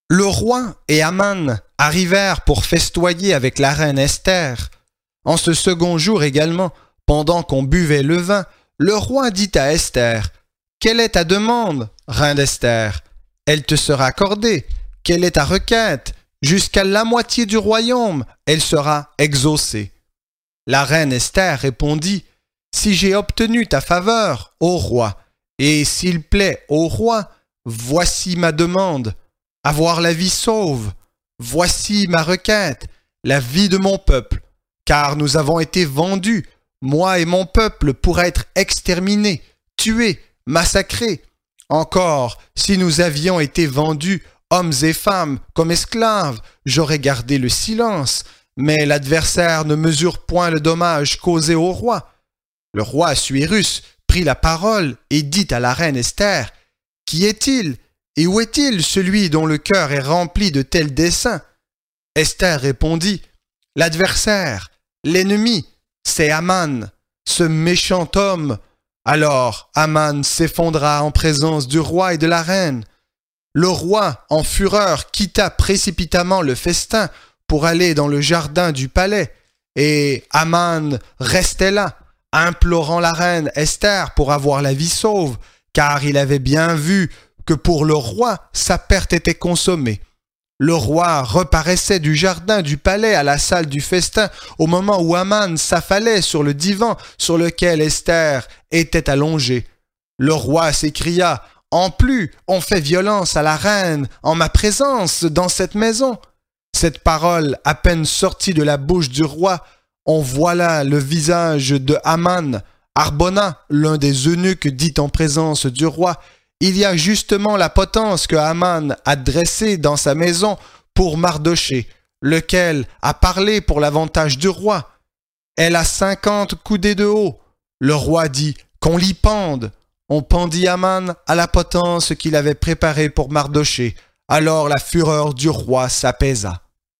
Le roi et Aman arrivèrent pour festoyer avec la reine Esther. En ce second jour également, pendant qu'on buvait le vin, le roi dit à Esther, « Quelle est ta demande, reine d'Esther? Elle te sera accordée. Quelle est ta requête? Jusqu'à la moitié du royaume, elle sera exaucée. » La reine Esther répondit, « Si j'ai obtenu ta faveur, ô roi, et s'il plaît au roi, voici ma demande. Avoir la vie sauve. Voici ma requête, la vie de mon peuple, car nous avons été vendus, moi et mon peuple, pour être exterminés, tués, massacrés. Encore, si nous avions été vendus, hommes et femmes, comme esclaves, j'aurais gardé le silence, mais l'adversaire ne mesure point le dommage causé au roi. » Le roi Assuérus prit la parole et dit à la reine Esther, « Qui est-il? Et où est-il celui dont le cœur est rempli de tels desseins? » Esther répondit, « L'adversaire, l'ennemi, c'est Aman, ce méchant homme. » Alors Aman s'effondra en présence du roi et de la reine. Le roi, en fureur, quitta précipitamment le festin pour aller dans le jardin du palais, et Aman restait là, implorant la reine Esther pour avoir la vie sauve, car il avait bien vu que pour le roi, sa perte était consommée. Le roi reparaissait du jardin du palais à la salle du festin au moment où Aman s'affalait sur le divan sur lequel Esther était allongée. Le roi s'écria, « En plus, on fait violence à la reine en ma présence dans cette maison. » Cette parole à peine sortie de la bouche du roi, on voit là le visage de Aman. Harbona, l'un des eunuques, dit en présence du roi, « Il y a justement la potence que Aman a dressée dans sa maison pour Mardochée, lequel a parlé pour l'avantage du roi. Elle a 50 coudées de haut. » Le roi dit, « Qu'on l'y pende. » On pendit Aman à la potence qu'il avait préparée pour Mardochée. Alors la fureur du roi s'apaisa.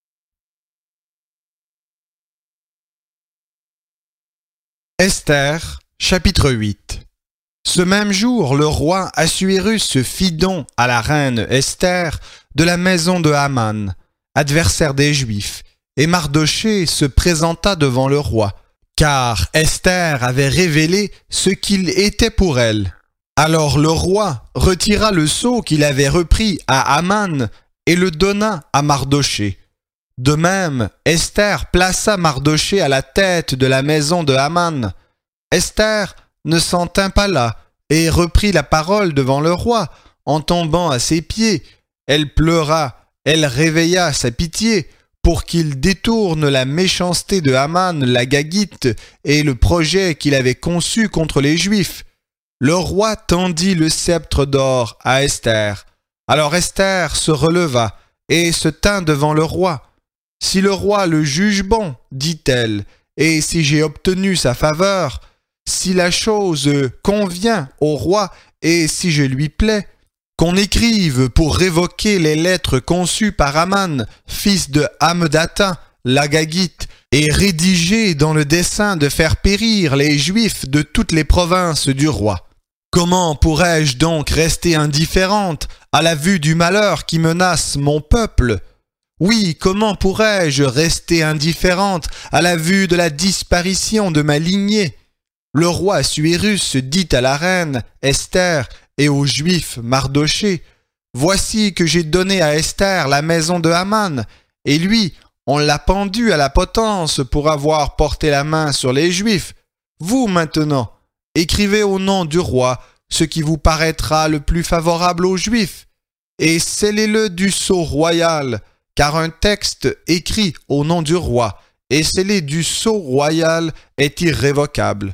Esther, chapitre 8. Ce même jour, le roi Assuérus fit don à la reine Esther de la maison de Haman, adversaire des Juifs, et Mardochée se présenta devant le roi, car Esther avait révélé ce qu'il était pour elle. Alors le roi retira le sceau qu'il avait repris à Haman et le donna à Mardochée. De même, Esther plaça Mardochée à la tête de la maison de Haman. Esther ne s'en tint pas là et reprit la parole devant le roi en tombant à ses pieds. Elle pleura, elle réveilla sa pitié pour qu'il détourne la méchanceté de Haman l'Agagite et le projet qu'il avait conçu contre les Juifs. Le roi tendit le sceptre d'or à Esther. Alors Esther se releva et se tint devant le roi. « Si le roi le juge bon, dit-elle, et si j'ai obtenu sa faveur, si la chose convient au roi et si je lui plais, qu'on écrive pour révoquer les lettres conçues par Haman, fils de Hammedatha, l'Agagite, et rédigées dans le dessein de faire périr les Juifs de toutes les provinces du roi. Comment pourrais-je donc rester indifférente à la vue du malheur qui menace mon peuple ? Oui, comment pourrais-je rester indifférente à la vue de la disparition de ma lignée ? Le roi Assuérus dit à la reine Esther et aux Juifs Mardochée, « Voici que j'ai donné à Esther la maison de Haman, et lui, on l'a pendu à la potence pour avoir porté la main sur les Juifs. Vous maintenant, écrivez au nom du roi ce qui vous paraîtra le plus favorable aux Juifs, et scellez-le du sceau royal, car un texte écrit au nom du roi et scellé du sceau royal est irrévocable. »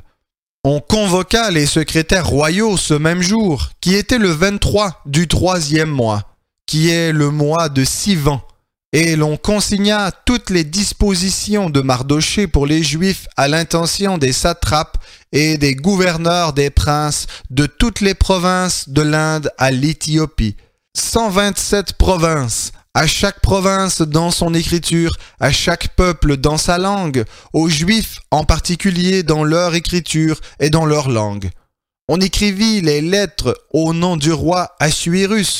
On convoqua les secrétaires royaux ce même jour, qui était le 23 du 3e mois, qui est le mois de Sivan, et l'on consigna toutes les dispositions de Mardochée pour les Juifs à l'intention des satrapes et des gouverneurs des princes de toutes les provinces de l'Inde à l'Éthiopie. 127 provinces, à chaque province dans son écriture, à chaque peuple dans sa langue, aux Juifs en particulier dans leur écriture et dans leur langue. On écrivit les lettres au nom du roi Assuérus,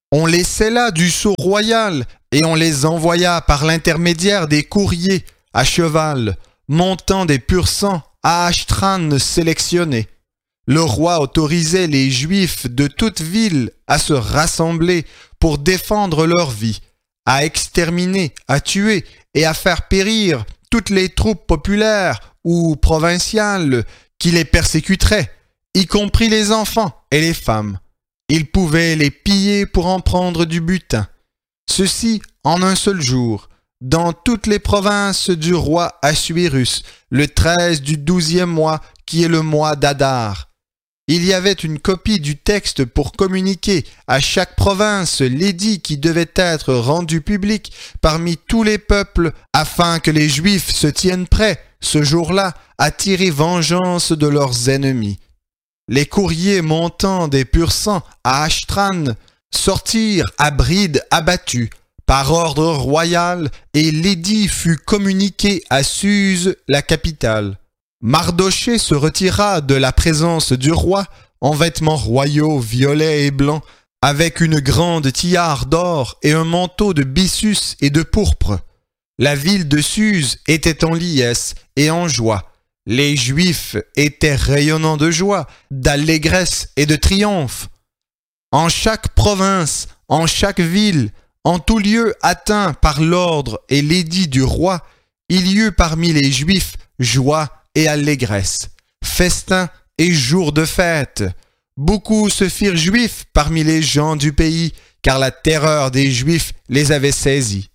On les scella du sceau royal et on les envoya par l'intermédiaire des courriers à cheval, montant des pur sang à Ashtran sélectionné. Le roi autorisait les Juifs de toute ville à se rassembler pour défendre leur vie, à exterminer, à tuer et à faire périr toutes les troupes populaires ou provinciales qui les persécuteraient, y compris les enfants et les femmes. Ils pouvaient les piller pour en prendre du butin. Ceci en un seul jour, dans toutes les provinces du roi Assuérus, le 13 du 12e mois, qui est le mois d'Adar. Il y avait une copie du texte pour communiquer à chaque province l'édit qui devait être rendu public parmi tous les peuples, afin que les Juifs se tiennent prêts, ce jour-là, à tirer vengeance de leurs ennemis. Les courriers montant des pur sang à Ashtran sortirent à bride abattue, par ordre royal, et l'édit fut communiqué à Suse, la capitale. Mardochée se retira de la présence du roi en vêtements royaux violets et blancs, avec une grande tiare d'or et un manteau de byssus et de pourpre. La ville de Suse était en liesse et en joie. Les Juifs étaient rayonnants de joie, d'allégresse et de triomphe. En chaque province, en chaque ville, en tout lieu atteint par l'ordre et l'édit du roi, il y eut parmi les Juifs joie et allégresse, festin et jours de fête. Beaucoup se firent juifs parmi les gens du pays, car la terreur des Juifs les avait saisis.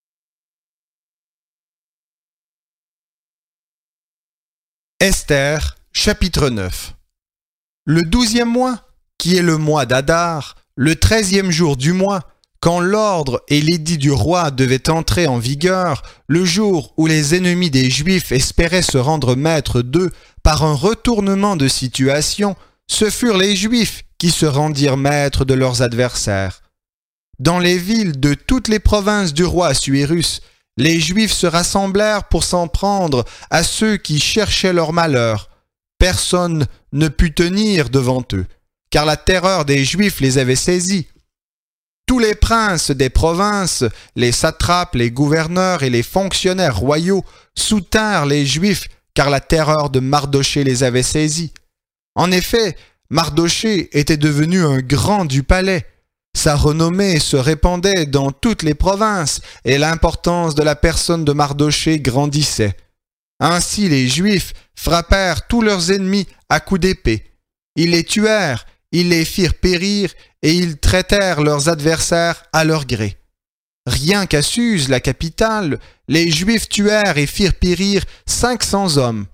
Esther, chapitre 9. Le 12e mois, qui est le mois d'Adar, le 13e jour du mois, quand l'ordre et l'édit du roi devaient entrer en vigueur, le jour où les ennemis des Juifs espéraient se rendre maîtres d'eux par un retournement de situation, ce furent les Juifs qui se rendirent maîtres de leurs adversaires. Dans les villes de toutes les provinces du roi Assuérus, les Juifs se rassemblèrent pour s'en prendre à ceux qui cherchaient leur malheur. Personne ne put tenir devant eux, car la terreur des Juifs les avait saisis. Tous les princes des provinces, les satrapes, les gouverneurs et les fonctionnaires royaux soutinrent les Juifs, car la terreur de Mardochée les avait saisis. En effet, Mardochée était devenu un grand du palais. Sa renommée se répandait dans toutes les provinces et l'importance de la personne de Mardochée grandissait. Ainsi les Juifs frappèrent tous leurs ennemis à coups d'épée. Ils les tuèrent, ils les firent périr et ils traitèrent leurs adversaires à leur gré. Rien qu'à Suse, la capitale, les Juifs tuèrent et firent périr 500 hommes.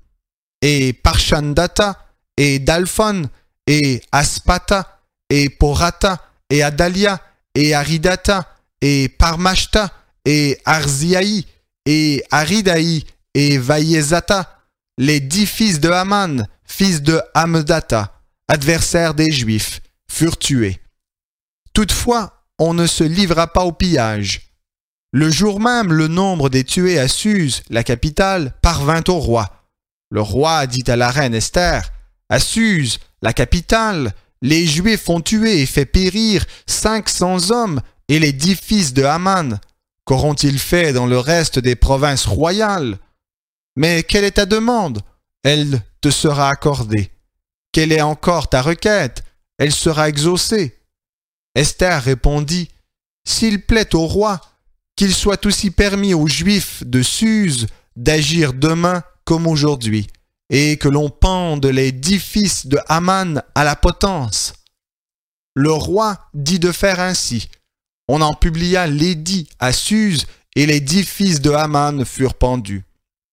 Et Parshandata, et Dalphon, et Aspata, et Porata, et Adalia, et Aridata, et Parmashta, et Arziaï, et Aridaï, et Vaïezata, les 10 fils de Haman, fils de Hamdata, adversaires des Juifs, furent tués. Toutefois, on ne se livra pas au pillage. Le jour même, le nombre des tués à Suse, la capitale, parvint au roi. Le roi dit à la reine Esther, « À Suse, la capitale, les Juifs ont tué et fait périr 500 hommes et les 10 fils de Haman. Qu'auront-ils fait dans le reste des provinces royales? Mais quelle est ta demande? Elle te sera accordée. Quelle est encore ta requête? Elle sera exaucée. » Esther répondit, « S'il plaît au roi, qu'il soit aussi permis aux Juifs de Suse d'agir demain comme aujourd'hui, et que l'on pende les 10 fils de Haman à la potence. » Le roi dit de faire ainsi. On en publia l'édit à Suse, et les 10 fils de Haman furent pendus.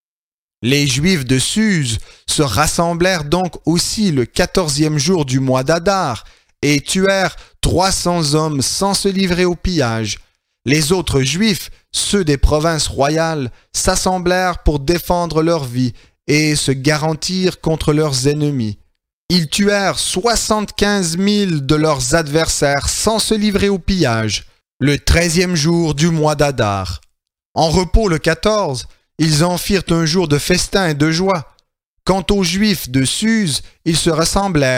Les Juifs de Suse se rassemblèrent donc aussi le 14e jour du mois d'Adar, et tuèrent 300 hommes sans se livrer au pillage. Les autres Juifs, ceux des provinces royales, s'assemblèrent pour défendre leur vie et se garantir contre leurs ennemis. Ils tuèrent 75 000 de leurs adversaires sans se livrer au pillage, le 13e jour du mois d'Adar. En repos le 14, ils en firent un jour de festin et de joie. Quant aux Juifs de Suse, ils se rassemblèrent,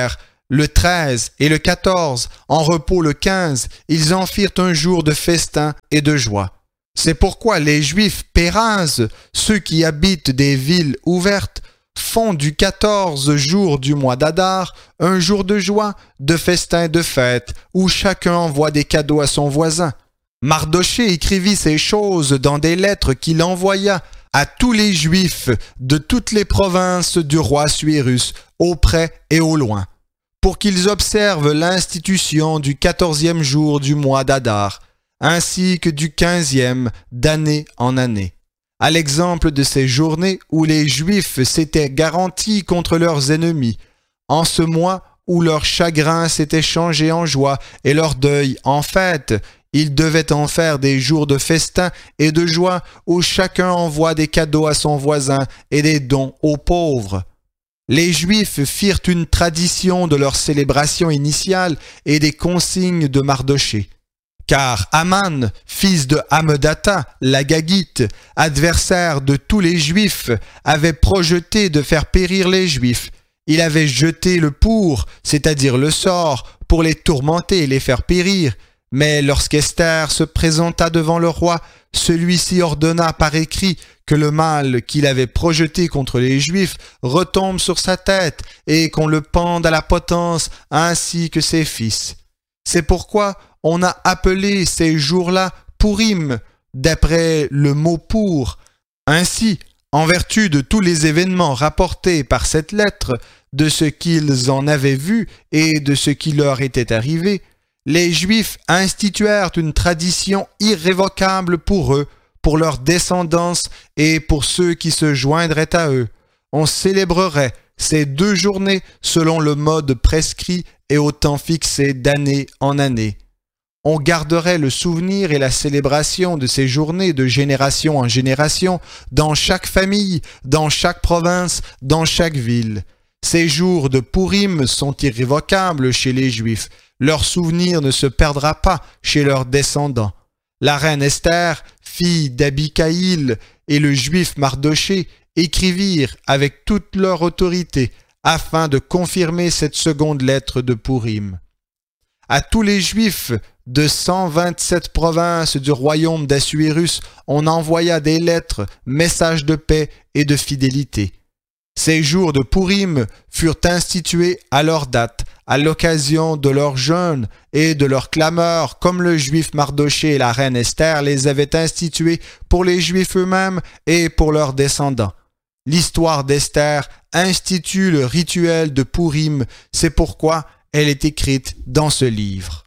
Le 13 et le 14, en repos le 15, ils en firent un jour de festin et de joie. C'est pourquoi les Juifs pérazes, ceux qui habitent des villes ouvertes, font du 14 jour du mois d'Adar un jour de joie, de festin et de fête, où chacun envoie des cadeaux à son voisin. Mardochée écrivit ces choses dans des lettres qu'il envoya à tous les Juifs de toutes les provinces du roi Assuérus, au près et au loin, pour qu'ils observent l'institution du 14e jour du mois d'Adar, ainsi que du 15e d'année en année, à l'exemple de ces journées où les Juifs s'étaient garantis contre leurs ennemis, en ce mois où leur chagrin s'était changé en joie et leur deuil en fête. Ils devaient en faire des jours de festin et de joie où chacun envoie des cadeaux à son voisin et des dons aux pauvres. Les Juifs firent une tradition de leur célébration initiale et des consignes de Mardochée. Car Aman, fils de Hammedatha, l'Agagite, adversaire de tous les Juifs, avait projeté de faire périr les Juifs. Il avait jeté le pour, c'est-à-dire le sort, pour les tourmenter et les faire périr. Mais lorsqu'Esther se présenta devant le roi, celui-ci ordonna par écrit que le mal qu'il avait projeté contre les Juifs retombe sur sa tête et qu'on le pende à la potence ainsi que ses fils. C'est pourquoi on a appelé ces jours-là Pourim, d'après le mot pour. Ainsi, en vertu de tous les événements rapportés par cette lettre, de ce qu'ils en avaient vu et de ce qui leur était arrivé, les Juifs instituèrent une tradition irrévocable pour eux, pour leur descendance et pour ceux qui se joindraient à eux. On célébrerait ces 2 journées selon le mode prescrit et au temps fixé d'année en année. On garderait le souvenir et la célébration de ces journées de génération en génération dans chaque famille, dans chaque province, dans chaque ville. Ces jours de Pourim sont irrévocables chez les Juifs. Leur souvenir ne se perdra pas chez leurs descendants. La reine Esther, fille d'Abikaïl, et le juif Mardochée écrivirent avec toute leur autorité afin de confirmer cette seconde lettre de Pourim. À tous les Juifs de 127 provinces du royaume d'Assuérus, on envoya des lettres, messages de paix et de fidélité. Ces jours de Pourim furent institués à leur date, à l'occasion de leur jeûne et de leur clameur, comme le juif Mardochée et la reine Esther les avaient institués pour les Juifs eux-mêmes et pour leurs descendants. L'histoire d'Esther institue le rituel de Pourim, c'est pourquoi elle est écrite dans ce livre.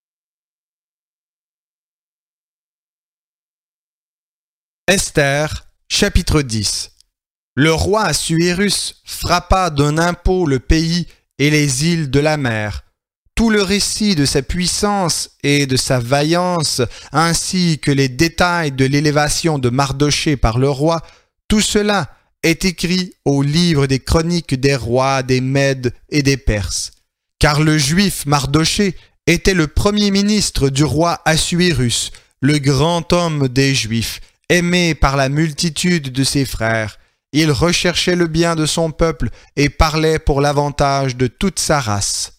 Esther, chapitre 10. Le roi Assuérus frappa d'un impôt le pays et les îles de la mer. Tout le récit de sa puissance et de sa vaillance, ainsi que les détails de l'élévation de Mardochée par le roi, tout cela est écrit au livre des chroniques des rois des Mèdes et des Perses. Car le juif Mardochée était le premier ministre du roi Assuérus, le grand homme des Juifs, aimé par la multitude de ses frères. Il recherchait le bien de son peuple et parlait pour l'avantage de toute sa race.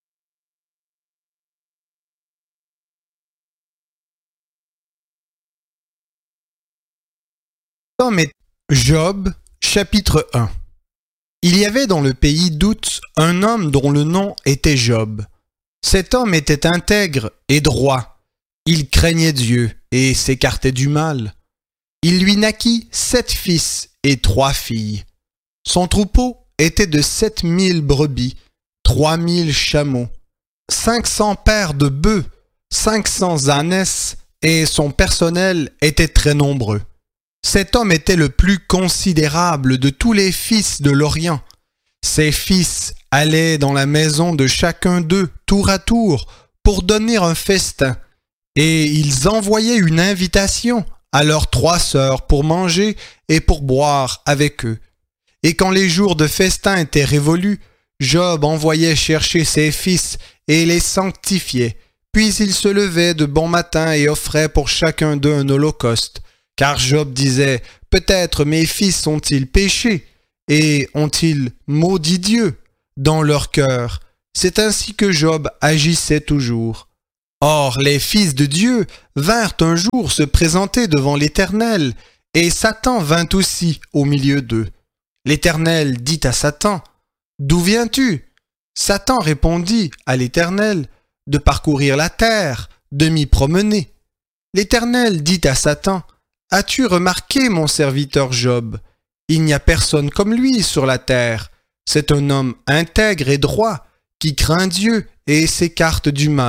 Job, chapitre 1. Il y avait dans le pays d'Outz un homme dont le nom était Job. Cet homme était intègre et droit. Il craignait Dieu et s'écartait du mal. Il lui naquit 7 fils et 3 filles. Son troupeau était de 7000 brebis, 3000 chameaux, 500 paires de bœufs, 500 ânesses, et son personnel était très nombreux. Cet homme était le plus considérable de tous les fils de l'Orient. Ses fils allaient dans la maison de chacun d'eux, tour à tour, pour donner un festin, et ils envoyaient une invitation à leurs 3 sœurs pour manger et pour boire avec eux. Et quand les jours de festin étaient révolus, Job envoyait chercher ses fils et les sanctifiait. Puis il se levait de bon matin et offrait pour chacun d'eux un holocauste. Car Job disait, « Peut-être mes fils ont-ils péché et ont-ils maudit Dieu dans leur cœur, C'est ainsi que Job agissait toujours. Or, les fils de Dieu vinrent un jour se présenter devant l'Éternel, et Satan vint aussi au milieu d'eux. L'Éternel dit à Satan, « D'où viens-tu » Satan répondit à l'Éternel, « De parcourir la terre, de m'y promener. » L'Éternel dit à Satan, « As-tu remarqué mon serviteur Job ? Il n'y a personne comme lui sur la terre. C'est un homme intègre et droit, qui craint Dieu et s'écarte du mal. »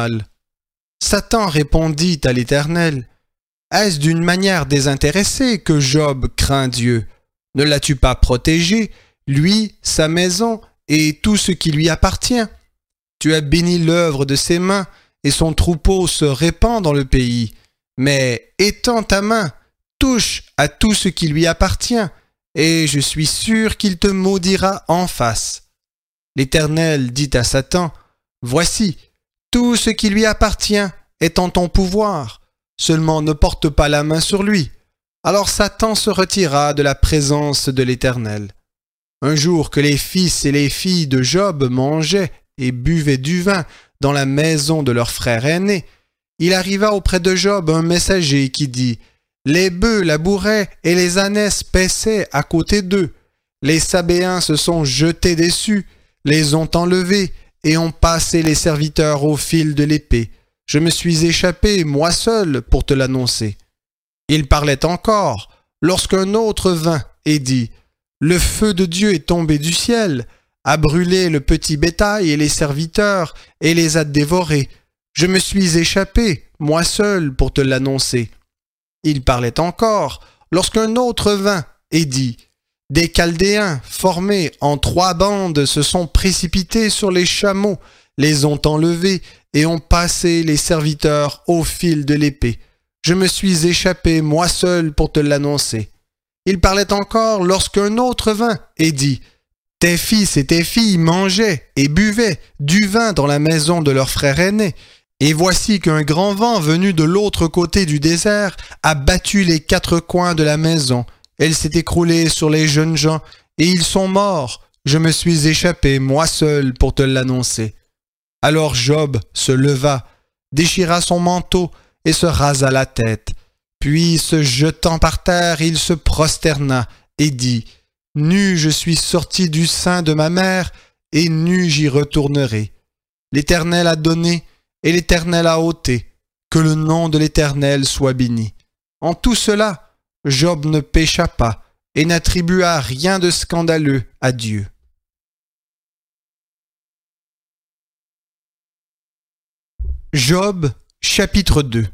Satan répondit à l'Éternel, « Est-ce d'une manière désintéressée que Job craint Dieu ? Ne l'as-tu pas protégé, lui, sa maison et tout ce qui lui appartient ? Tu as béni l'œuvre de ses mains, et son troupeau se répand dans le pays. Mais étends ta main, touche à tout ce qui lui appartient, et je suis sûr qu'il te maudira en face. » L'Éternel dit à Satan, « Voici, tout ce qui lui appartient est en ton pouvoir, seulement ne porte pas la main sur lui. » Alors Satan se retira de la présence de l'Éternel. Un jour que les fils et les filles de Job mangeaient et buvaient du vin dans la maison de leur frère aîné, il arriva auprès de Job un messager qui dit, « Les bœufs labouraient et les ânesses paissaient à côté d'eux. Les Sabéens se sont jetés dessus, les ont enlevés et ont passé les serviteurs au fil de l'épée. Je me suis échappé, moi seul, pour te l'annoncer. » Il parlait encore, lorsqu'un autre vint et dit, « Le feu de Dieu est tombé du ciel, a brûlé le petit bétail et les serviteurs, et les a dévorés. Je me suis échappé, moi seul, pour te l'annoncer. » Il parlait encore, lorsqu'un autre vint et dit, « Des Chaldéens, formés en 3 bandes, se sont précipités sur les chameaux, les ont enlevés et ont passé les serviteurs au fil de l'épée. Je me suis échappé, moi seul, pour te l'annoncer. » Il parlait encore lorsqu'un autre vint et dit, « Tes fils et tes filles mangeaient et buvaient du vin dans la maison de leur frère aîné. Et voici qu'un grand vent venu de l'autre côté du désert a battu les 4 coins de la maison. Elle s'est écroulée sur les jeunes gens et ils sont morts. Je me suis échappé, moi seul, pour te l'annoncer. » Alors Job se leva, déchira son manteau et se rasa la tête. Puis, se jetant par terre, il se prosterna et dit, « Nu je suis sorti du sein de ma mère, et nu j'y retournerai. L'Éternel a donné, et l'Éternel a ôté. Que le nom de l'Éternel soit béni. » En tout cela, Job ne pécha pas, et n'attribua rien de scandaleux à Dieu. Job, chapitre 2.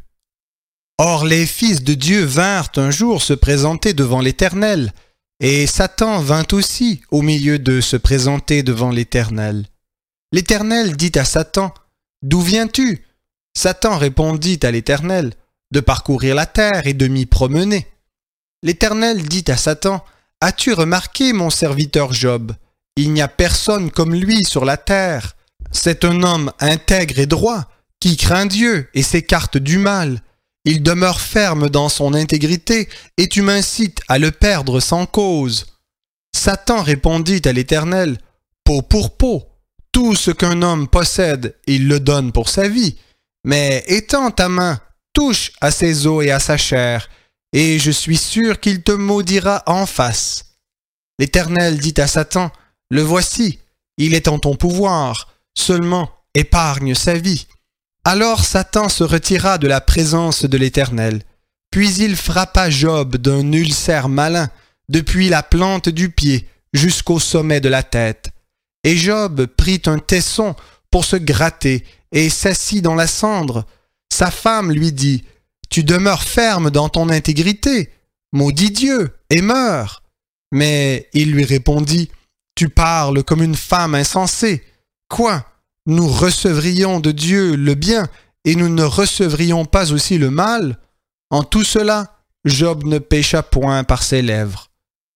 Or les fils de Dieu vinrent un jour se présenter devant l'Éternel, et Satan vint aussi au milieu d'eux se présenter devant l'Éternel. L'Éternel dit à Satan, « D'où viens-tu » Satan répondit à l'Éternel, « De parcourir la terre et de m'y promener. » L'Éternel dit à Satan, « As-tu remarqué mon serviteur Job ? Il n'y a personne comme lui sur la terre. C'est un homme intègre et droit, qui craint Dieu et s'écarte du mal. Il demeure ferme dans son intégrité, et tu m'incites à le perdre sans cause. » Satan répondit à l'Éternel, « Peau pour peau, tout ce qu'un homme possède, il le donne pour sa vie. Mais étends ta main, touche à ses os et à sa chair, et je suis sûr qu'il te maudira en face. » L'Éternel dit à Satan, « Le voici, il est en ton pouvoir, seulement épargne sa vie. » Alors Satan se retira de la présence de l'Éternel. Puis il frappa Job d'un ulcère malin, depuis la plante du pied jusqu'au sommet de la tête. Et Job prit un tesson pour se gratter et s'assit dans la cendre. Sa femme lui dit, « Tu demeures ferme dans ton intégrité, maudis Dieu et meurs. » Mais il lui répondit, « Tu parles comme une femme insensée. Quoi ? Nous recevrions de Dieu le bien et nous ne recevrions pas aussi le mal? » En tout cela, Job ne pécha point par ses lèvres.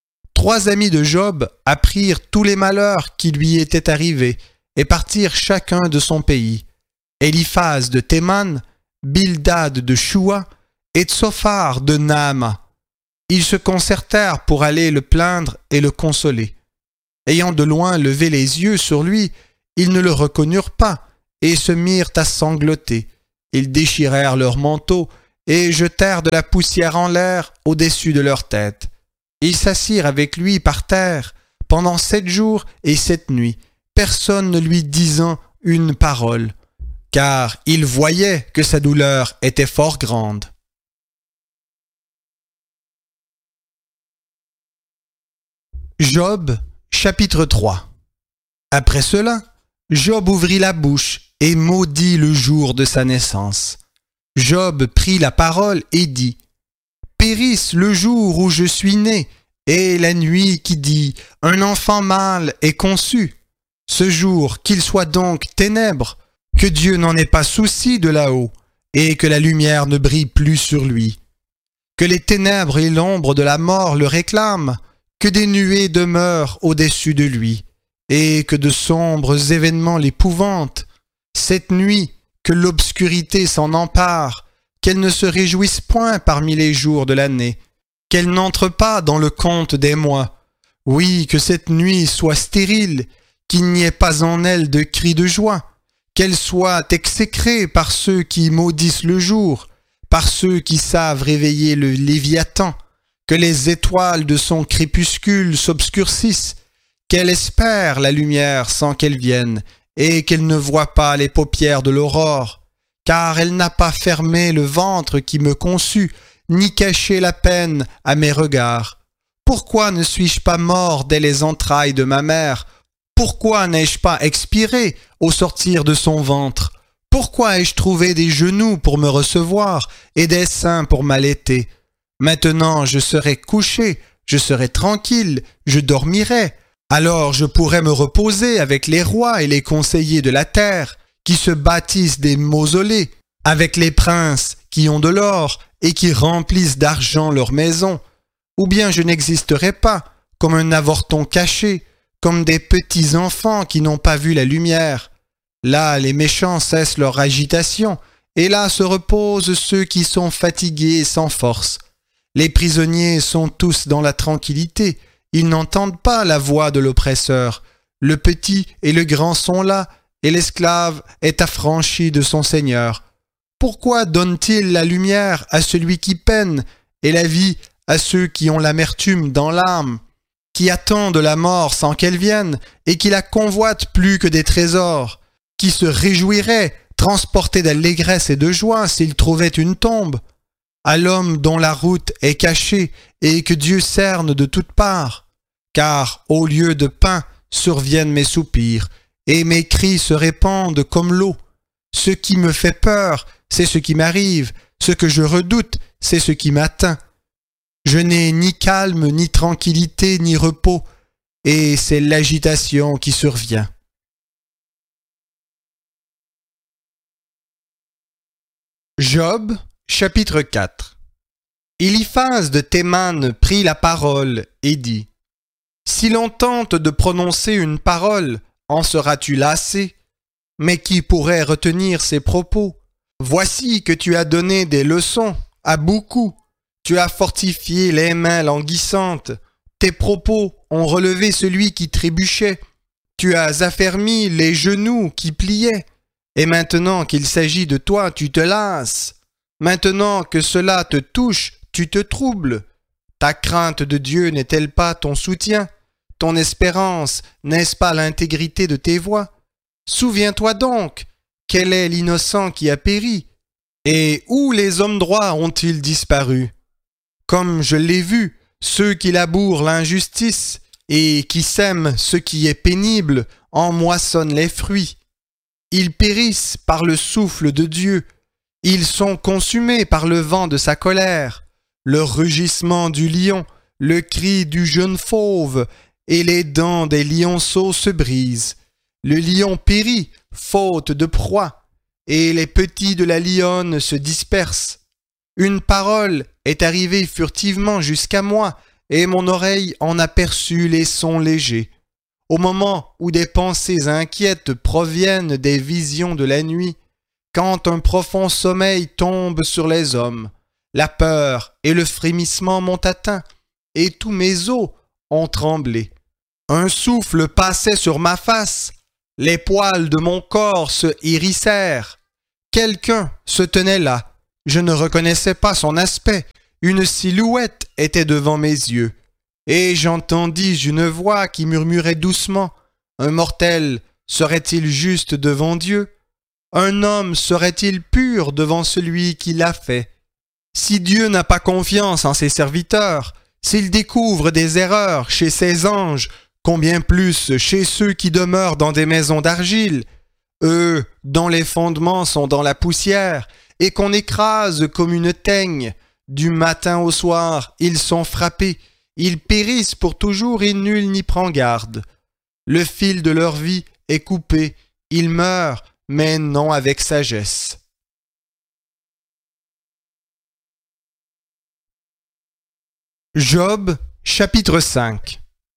3 amis de Job apprirent tous les malheurs qui lui étaient arrivés et partirent chacun de son pays. Éliphaz de Théman, Bildad de Shua et Tsophar de Naama. Ils se concertèrent pour aller le plaindre et le consoler. Ayant de loin levé les yeux sur lui, Ils ne le reconnurent pas et se mirent à sangloter. Ils déchirèrent leurs manteaux et jetèrent de la poussière en l'air au-dessus de leur tête. Ils s'assirent avec lui par terre pendant 7 jours et 7 nuits, personne ne lui disant une parole, car ils voyaient que sa douleur était fort grande. Job, chapitre 3. Après cela, Job ouvrit la bouche et maudit le jour de sa naissance. Job prit la parole et dit : Périsse le jour où je suis né, et la nuit qui dit : un enfant mâle est conçu. Ce jour, qu'il soit donc ténèbres, que Dieu n'en ait pas souci de là-haut, et que la lumière ne brille plus sur lui. Que les ténèbres et l'ombre de la mort le réclament, que des nuées demeurent au-dessus de lui, et que de sombres événements l'épouvantent. Cette nuit, que l'obscurité s'en empare, qu'elle ne se réjouisse point parmi les jours de l'année, qu'elle n'entre pas dans le compte des mois. Oui, que cette nuit soit stérile, qu'il n'y ait pas en elle de cris de joie, qu'elle soit exécrée par ceux qui maudissent le jour, par ceux qui savent réveiller le Léviathan, que les étoiles de son crépuscule s'obscurcissent, qu'elle espère la lumière sans qu'elle vienne, et qu'elle ne voit pas les paupières de l'aurore, car elle n'a pas fermé le ventre qui me conçut, ni caché la peine à mes regards. Pourquoi ne suis-je pas mort dès les entrailles de ma mère? Pourquoi n'ai-je pas expiré au sortir de son ventre? Pourquoi ai-je trouvé des genoux pour me recevoir et des seins pour m'allaiter? Maintenant je serai couché, je serai tranquille, je dormirai. Alors je pourrai me reposer avec les rois et les conseillers de la terre, qui se bâtissent des mausolées, avec les princes qui ont de l'or et qui remplissent d'argent leurs maisons. Ou bien je n'existerai pas, comme un avorton caché, comme des petits enfants qui n'ont pas vu la lumière. Là les méchants cessent leur agitation, et là se reposent ceux qui sont fatigués et sans force. Les prisonniers sont tous dans la tranquillité, ils n'entendent pas la voix de l'oppresseur. Le petit et le grand sont là, et l'esclave est affranchi de son Seigneur. Pourquoi donne-t-il la lumière à celui qui peine, et la vie à ceux qui ont l'amertume dans l'âme, qui attendent la mort sans qu'elle vienne, et qui la convoitent plus que des trésors, qui se réjouiraient, transportés d'allégresse et de joie, s'ils trouvaient une tombe? À l'homme dont la route est cachée et que Dieu cerne de toutes parts. Car au lieu de pain surviennent mes soupirs, et mes cris se répandent comme l'eau. Ce qui me fait peur, c'est ce qui m'arrive, ce que je redoute, c'est ce qui m'atteint. Je n'ai ni calme, ni tranquillité, ni repos, et c'est l'agitation qui survient. Job, chapitre 4. Eliphaz de Théman prit la parole et dit : Si l'on tente de prononcer une parole, en seras-tu lassé? Mais qui pourrait retenir ces propos? Voici que tu as donné des leçons à beaucoup. Tu as fortifié les mains languissantes. Tes propos ont relevé celui qui trébuchait. Tu as affermi les genoux qui pliaient. Et maintenant qu'il s'agit de toi, tu te lasses. Maintenant que cela te touche, tu te troubles. Ta crainte de Dieu n'est-elle pas ton soutien? Ton espérance, n'est-ce pas l'intégrité de tes voies? Souviens-toi donc, quel est l'innocent qui a péri? Et où les hommes droits ont-ils disparu? Comme je l'ai vu, ceux qui labourent l'injustice et qui sèment ce qui est pénible en moissonnent les fruits. Ils périssent par le souffle de Dieu. Ils sont consumés par le vent de sa colère. Le rugissement du lion, le cri du jeune fauve et les dents des lionceaux se brisent. Le lion périt, faute de proie, et les petits de la lionne se dispersent. Une parole est arrivée furtivement jusqu'à moi, et mon oreille en aperçut les sons légers. Au moment où des pensées inquiètes proviennent des visions de la nuit, quand un profond sommeil tombe sur les hommes, la peur et le frémissement m'ont atteint, et tous mes os ont tremblé. Un souffle passait sur ma face, Les poils de mon corps se hérissèrent. Quelqu'un se tenait là. Je ne reconnaissais pas son aspect. Une silhouette était devant mes yeux. Et j'entendis une voix qui murmurait doucement. Un mortel serait-il juste devant Dieu? Un homme serait-il pur devant celui qui l'a fait? Si Dieu n'a pas confiance en ses serviteurs, s'il découvre des erreurs chez ses anges, combien plus chez ceux qui demeurent dans des maisons d'argile, eux dont les fondements sont dans la poussière et qu'on écrase comme une teigne, du matin au soir, ils sont frappés, ils périssent pour toujours et nul n'y prend garde. Le fil de leur vie est coupé, ils meurent, mais non avec sagesse. Job, chapitre 5.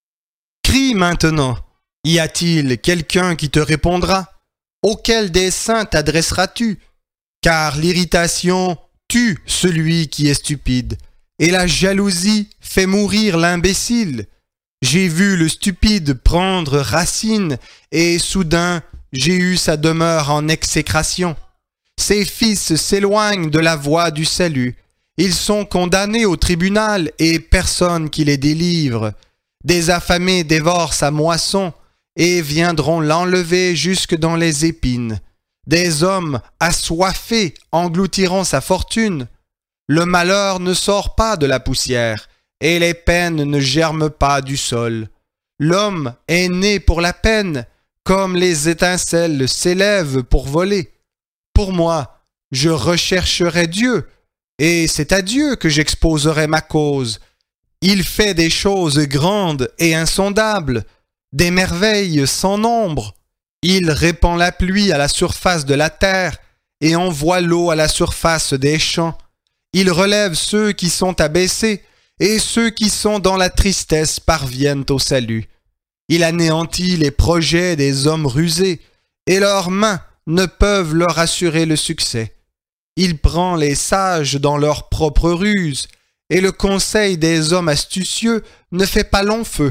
Crie maintenant, y a-t-il quelqu'un qui te répondra? Auquel des saints t'adresseras-tu? Car l'irritation tue celui qui est stupide, et la jalousie fait mourir l'imbécile. J'ai vu le stupide prendre racine, et soudain j'ai eu sa demeure en exécration. Ses fils s'éloignent de la voie du salut. Ils sont condamnés au tribunal, et personne qui les délivre. Des affamés dévorent sa moisson, et viendront l'enlever jusque dans les épines. Des hommes assoiffés engloutiront sa fortune. Le malheur ne sort pas de la poussière, et les peines ne germent pas du sol. L'homme est né pour la peine, comme les étincelles s'élèvent pour voler. Pour moi, je rechercherai Dieu, et c'est à Dieu que j'exposerai ma cause. Il fait des choses grandes et insondables, des merveilles sans nombre. Il répand la pluie à la surface de la terre et envoie l'eau à la surface des champs. Il relève ceux qui sont abaissés et ceux qui sont dans la tristesse parviennent au salut. Il anéantit les projets des hommes rusés et leurs mains ne peuvent leur assurer le succès. Il prend les sages dans leur propre ruse et le conseil des hommes astucieux ne fait pas long feu.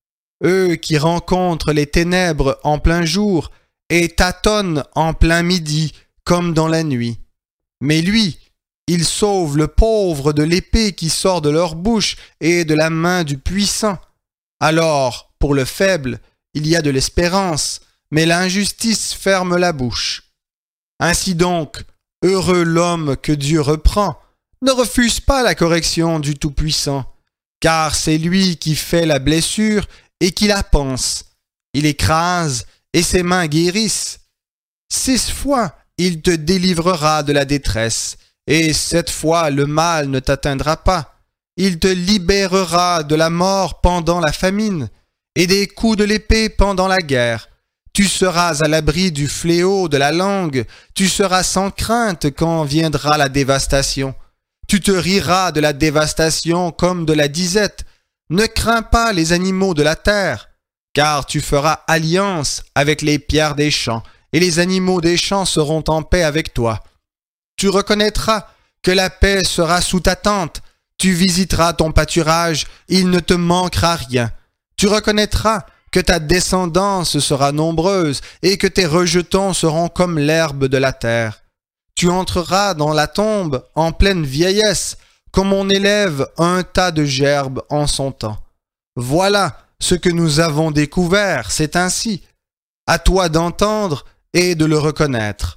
Eux qui rencontrent les ténèbres en plein jour et tâtonnent en plein midi comme dans la nuit. Mais lui, il sauve le pauvre de l'épée qui sort de leur bouche et de la main du puissant. Alors, pour le faible, il y a de l'espérance, mais l'injustice ferme la bouche. Ainsi donc, heureux l'homme que Dieu reprend. Ne refuse pas la correction du Tout-Puissant, car c'est lui qui fait la blessure et qui la panse. Il écrase et ses mains guérissent. 6 fois il te délivrera de la détresse, et 7 fois le mal ne t'atteindra pas. Il te libérera de la mort pendant la famine, et des coups de l'épée pendant la guerre. Tu seras à l'abri du fléau de la langue, tu seras sans crainte quand viendra la dévastation. Tu te riras de la dévastation comme de la disette. Ne crains pas les animaux de la terre, car tu feras alliance avec les pierres des champs, et les animaux des champs seront en paix avec toi. Tu reconnaîtras que la paix sera sous ta tente, tu visiteras ton pâturage, il ne te manquera rien. Tu reconnaîtras que ta descendance sera nombreuse, et que tes rejetons seront comme l'herbe de la terre. Tu entreras dans la tombe en pleine vieillesse, comme on élève un tas de gerbes en son temps. Voilà ce que nous avons découvert, c'est ainsi. À toi d'entendre et de le reconnaître.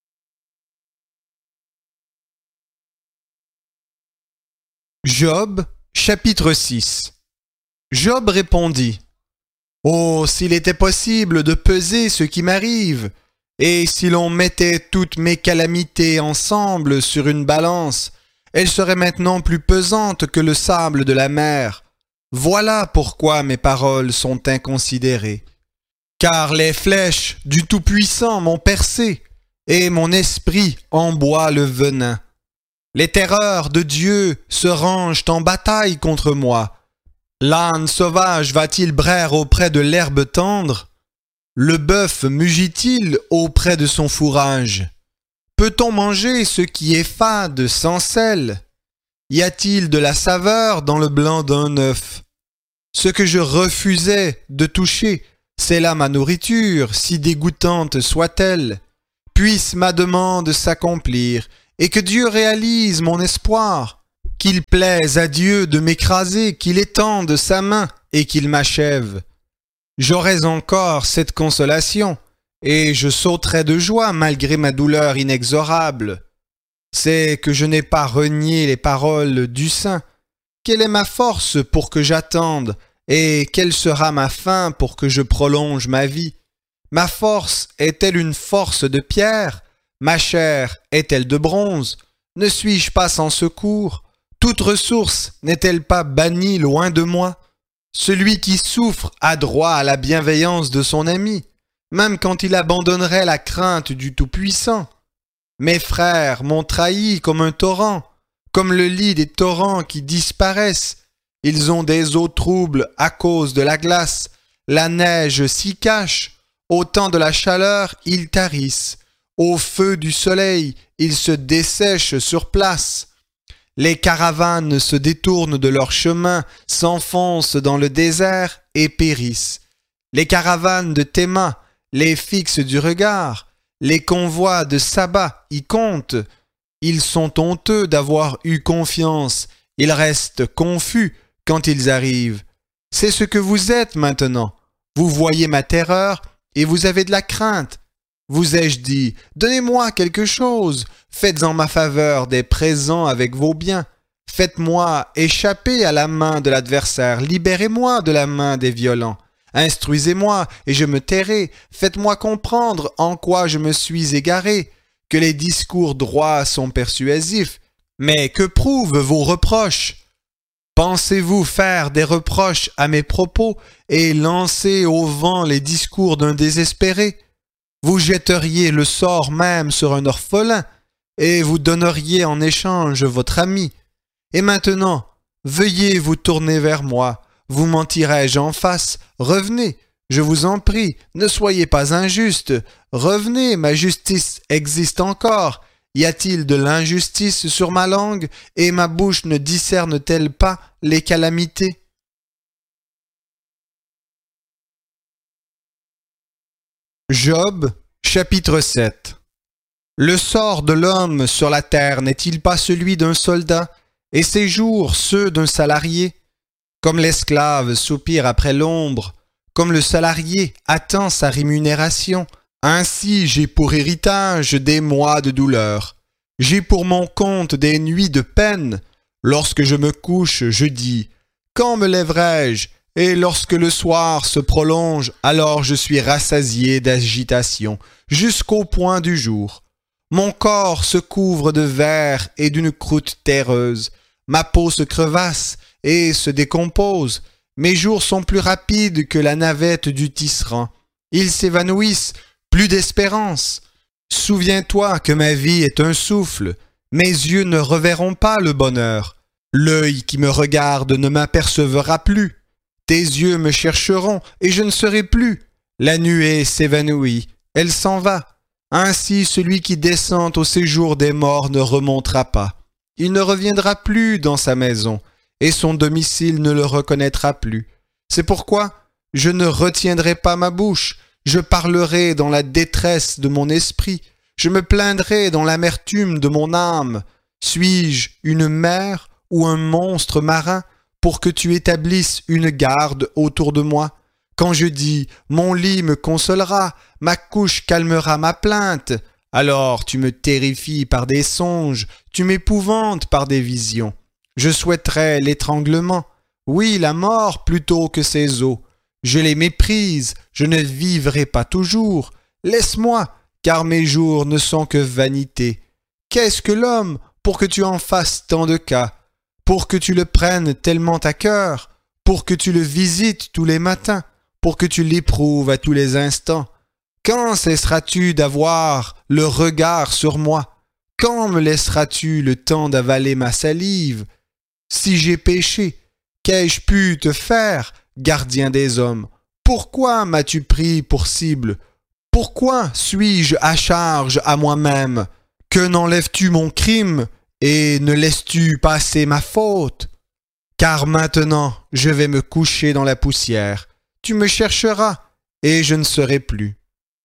Job, chapitre 6. Job répondit: Oh, s'il était possible de peser ce qui m'arrive, et si l'on mettait toutes mes calamités ensemble sur une balance, elles seraient maintenant plus pesantes que le sable de la mer. Voilà pourquoi mes paroles sont inconsidérées. Car les flèches du Tout-Puissant m'ont percé, et mon esprit en boit le venin. Les terreurs de Dieu se rangent en bataille contre moi. L'âne sauvage va-t-il braire auprès de l'herbe tendre? Le bœuf mugit-il auprès de son fourrage? Peut-on manger ce qui est fade sans sel? Y a-t-il de la saveur dans le blanc d'un œuf? Ce que je refusais de toucher, C'est là ma nourriture, si dégoûtante soit-elle. Puisse ma demande s'accomplir, et que Dieu réalise mon espoir. Qu'il plaise à Dieu de m'écraser, qu'il étende sa main et qu'il m'achève. J'aurais encore cette consolation, et je sauterais de joie malgré ma douleur inexorable. C'est que je n'ai pas renié les paroles du Saint. Quelle est ma force pour que j'attende, et quelle sera ma fin pour que je prolonge ma vie? Ma force est-elle une force de pierre? Ma chair est-elle de bronze? Ne suis-je pas sans secours? Toute ressource n'est-elle pas bannie loin de moi? Celui qui souffre a droit à la bienveillance de son ami, même quand il abandonnerait la crainte du Tout-Puissant. Mes frères m'ont trahi comme un torrent, comme le lit des torrents qui disparaissent. Ils ont des eaux troubles à cause de la glace. La neige s'y cache. Au temps de la chaleur, ils tarissent. Au feu du soleil, ils se dessèchent sur place. Les caravanes se détournent de leur chemin, s'enfoncent dans le désert et périssent. Les caravanes de Théma les fixent du regard. Les convois de Saba y comptent. Ils sont honteux d'avoir eu confiance. Ils restent confus quand ils arrivent. C'est ce que vous êtes maintenant. Vous voyez ma terreur et vous avez de la crainte. Vous ai-je dit, donnez-moi quelque chose, faites en ma faveur des présents avec vos biens, faites-moi échapper à la main de l'adversaire, libérez-moi de la main des violents, instruisez-moi et je me tairai, faites-moi comprendre en quoi je me suis égaré, que les discours droits sont persuasifs, mais que prouvent vos reproches? Pensez-vous faire des reproches à mes propos et lancer au vent les discours d'un désespéré? Vous jetteriez le sort même sur un orphelin, et vous donneriez en échange votre ami. Et maintenant, veuillez vous tourner vers moi, vous mentirai-je en face, revenez, je vous en prie, ne soyez pas injuste, revenez, ma justice existe encore. Y a-t-il de l'injustice sur ma langue, et ma bouche ne discerne-t-elle pas les calamités? Job, chapitre 7. Le sort de l'homme sur la terre n'est-il pas celui d'un soldat, et ses jours ceux d'un salarié? Comme l'esclave soupire après l'ombre, comme le salarié attend sa rémunération, ainsi j'ai pour héritage des mois de douleur. J'ai pour mon compte des nuits de peine. Lorsque je me couche, je dis « Quand me lèverai-je » Et lorsque le soir se prolonge, alors je suis rassasié d'agitation, jusqu'au point du jour. Mon corps se couvre de verre et d'une croûte terreuse. Ma peau se crevasse et se décompose. Mes jours sont plus rapides que la navette du tisserand. Ils s'évanouissent, plus d'espérance. Souviens-toi que ma vie est un souffle. Mes yeux ne reverront pas le bonheur. L'œil qui me regarde ne m'apercevra plus. Tes yeux me chercheront, et je ne serai plus. La nuée s'évanouit, elle s'en va. Ainsi celui qui descend au séjour des morts ne remontera pas. Il ne reviendra plus dans sa maison, et son domicile ne le reconnaîtra plus. C'est pourquoi je ne retiendrai pas ma bouche, je parlerai dans la détresse de mon esprit, je me plaindrai dans l'amertume de mon âme. Suis-je une mer ou un monstre marin pour que tu établisses une garde autour de moi? Quand je dis « Mon lit me consolera, ma couche calmera ma plainte », alors tu me terrifies par des songes, tu m'épouvantes par des visions. Je souhaiterais l'étranglement, oui, la mort plutôt que ces eaux. Je les méprise, je ne vivrai pas toujours. Laisse-moi, car mes jours ne sont que vanité. Qu'est-ce que l'homme pour que tu en fasses tant de cas? Pour que tu le prennes tellement à cœur, pour que tu le visites tous les matins, pour que tu l'éprouves à tous les instants. Quand cesseras-tu d'avoir le regard sur moi? Quand me laisseras-tu le temps d'avaler ma salive? Si j'ai péché, qu'ai-je pu te faire, gardien des hommes? Pourquoi m'as-tu pris pour cible? Pourquoi suis-je à charge à moi-même? Que n'enlèves-tu mon crime? Et ne laisses-tu passer ma faute? Car maintenant je vais me coucher dans la poussière. Tu me chercheras, et je ne serai plus.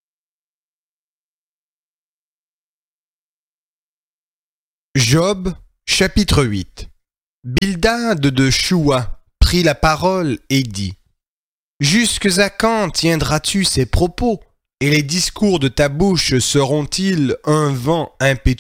Job, chapitre 8. Bildad de Choua prit la parole et dit : Jusque à quand tiendras-tu ces propos, et les discours de ta bouche seront-ils un vent impétueux ?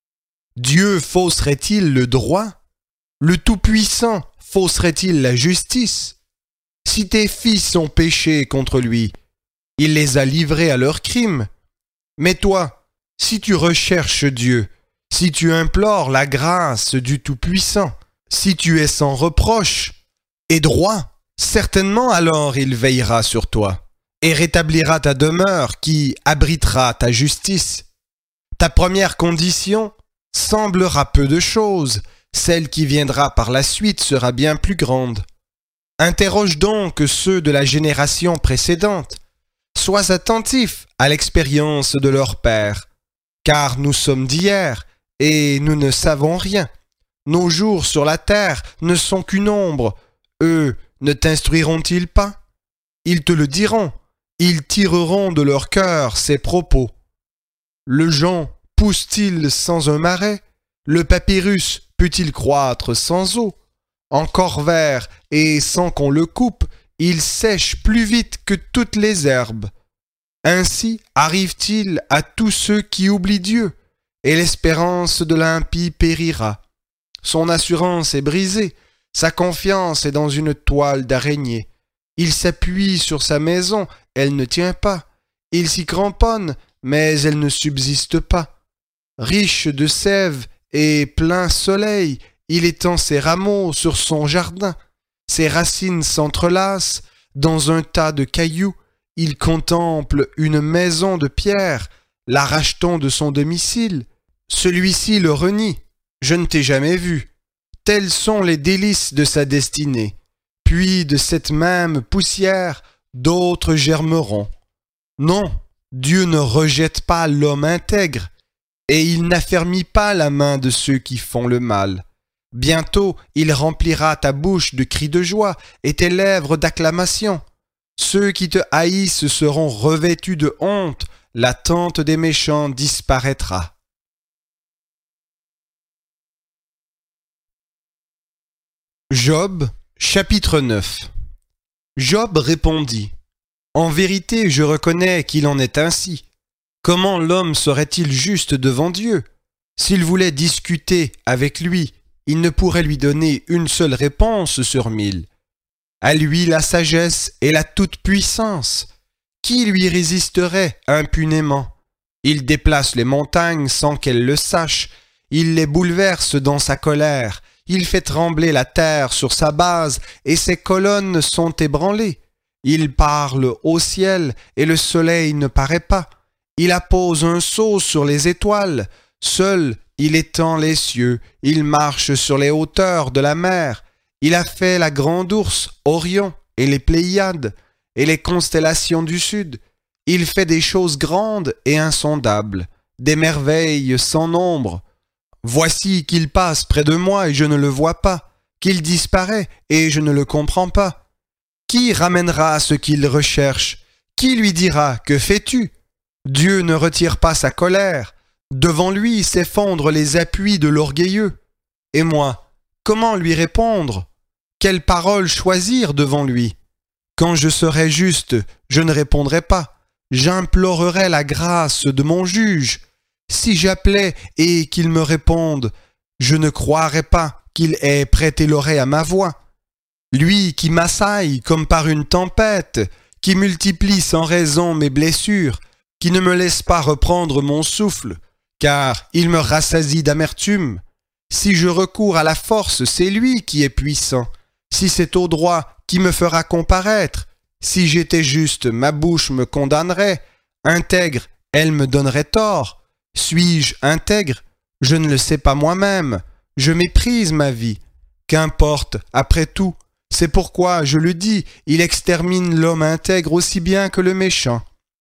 Dieu fausserait-il le droit ? Le Tout-Puissant fausserait-il la justice ? Si tes fils ont péché contre lui, il les a livrés à leurs crimes. Mais toi, si tu recherches Dieu, si tu implores la grâce du Tout-Puissant, si tu es sans reproche et droit, certainement alors il veillera sur toi et rétablira ta demeure qui abritera ta justice. Ta première condition semblera peu de choses, celle qui viendra par la suite sera bien plus grande. Interroge donc ceux de la génération précédente. Sois attentif à l'expérience de leur père, car nous sommes d'hier et nous ne savons rien. Nos jours sur la terre ne sont qu'une ombre. Eux ne t'instruiront-ils pas ? Ils te le diront. Ils tireront de leur cœur ces propos. Le jonc pousse-t-il sans un marais ? Le papyrus peut-il croître sans eau ? Encore vert et sans qu'on le coupe, il sèche plus vite que toutes les herbes. Ainsi arrive-t-il à tous ceux qui oublient Dieu, et l'espérance de l'impie périra. Son assurance est brisée, sa confiance est dans une toile d'araignée. Il s'appuie sur sa maison, elle ne tient pas. Il s'y cramponne, mais elle ne subsiste pas. Riche de sève et plein soleil, il étend ses rameaux sur son jardin. Ses racines s'entrelacent dans un tas de cailloux. Il contemple une maison de pierre, la rachète-t-on de son domicile. Celui-ci le renie. Je ne t'ai jamais vu. Tels sont les délices de sa destinée. Puis de cette même poussière, d'autres germeront. Non, Dieu ne rejette pas l'homme intègre, et il n'affermit pas la main de ceux qui font le mal. Bientôt, il remplira ta bouche de cris de joie et tes lèvres d'acclamations. Ceux qui te haïssent seront revêtus de honte, la tente des méchants disparaîtra. Job, chapitre 9. Job répondit : En vérité, je reconnais qu'il en est ainsi. Comment l'homme serait-il juste devant Dieu ? S'il voulait discuter avec lui, il ne pourrait lui donner une seule réponse sur 1000. À lui la sagesse et la toute-puissance. Qui lui résisterait impunément ? Il déplace les montagnes sans qu'elles le sachent. Il les bouleverse dans sa colère. Il fait trembler la terre sur sa base et ses colonnes sont ébranlées. Il parle au ciel et le soleil ne paraît pas. Il appose un sceau sur les étoiles. Seul, il étend les cieux. Il marche sur les hauteurs de la mer. Il a fait la grande ours, Orion, et les Pléiades, et les constellations du sud. Il fait des choses grandes et insondables, des merveilles sans nombre. Voici qu'il passe près de moi et je ne le vois pas, qu'il disparaît et je ne le comprends pas. Qui ramènera ce qu'il recherche ? Qui lui dira : que fais-tu ? Dieu ne retire pas sa colère. Devant lui s'effondrent les appuis de l'orgueilleux. Et moi, comment lui répondre ? Quelle parole choisir devant lui ? Quand je serai juste, je ne répondrai pas. J'implorerai la grâce de mon juge. Si j'appelais et qu'il me réponde, je ne croirais pas qu'il ait prêté l'oreille à ma voix. Lui qui m'assaille comme par une tempête, qui multiplie sans raison mes blessures, qui ne me laisse pas reprendre mon souffle, car il me rassasie d'amertume. Si je recours à la force, c'est lui qui est puissant. Si c'est au droit qui me fera comparaître, si j'étais juste, ma bouche me condamnerait. Intègre, elle me donnerait tort. Suis-je intègre ? Je ne le sais pas moi-même. Je méprise ma vie. Qu'importe, après tout. C'est pourquoi, je le dis, il extermine l'homme intègre aussi bien que le méchant.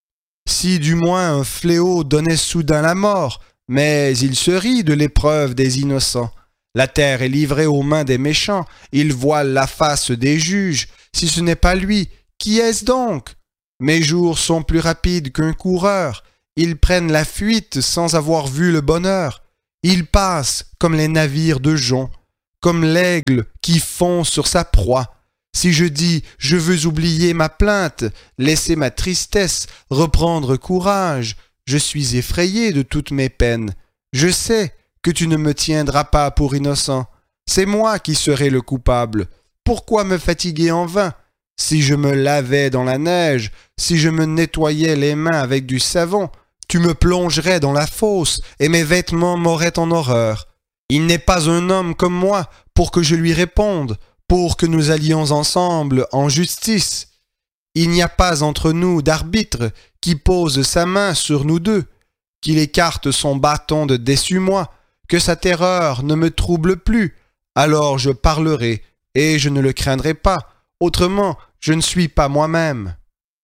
Si du moins un fléau donnait soudain la mort, mais il se rit de l'épreuve des innocents. La terre est livrée aux mains des méchants, il voile la face des juges. Si ce n'est pas lui, qui est-ce donc ? Mes jours sont plus rapides qu'un coureur. Ils prennent la fuite sans avoir vu le bonheur. Ils passent comme les navires de jonc, comme l'aigle qui fond sur sa proie. Si je dis « je veux oublier ma plainte, laisser ma tristesse, reprendre courage », je suis effrayé de toutes mes peines. Je sais que tu ne me tiendras pas pour innocent. C'est moi qui serai le coupable. Pourquoi me fatiguer en vain? Si je me lavais dans la neige, si je me nettoyais les mains avec du savon, tu me plongerais dans la fosse et mes vêtements m'auraient en horreur. Il n'est pas un homme comme moi pour que je lui réponde, pour que nous allions ensemble en justice. Il n'y a pas entre nous d'arbitre qui pose sa main sur nous deux, qu'il écarte son bâton de dessus-moi, que sa terreur ne me trouble plus. Alors je parlerai, et je ne le craindrai pas. Autrement, je ne suis pas moi-même.